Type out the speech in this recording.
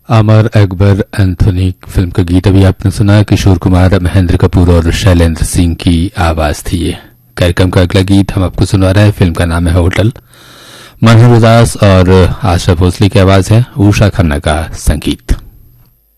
Amar Akbar Anthony film का गीत अभी आपने सुना। किशोर कुमार, महेंद्र कपूर और शैलेंद्र सिंह की आवाज थी ये। कार्यक्रम का अगला गीत हम आपको सुनवा रहे हैं। फिल्म का नाम है होटल। मनोहर दास और आशा भोसले की आवाज है, उषा खन्ना का संगीत।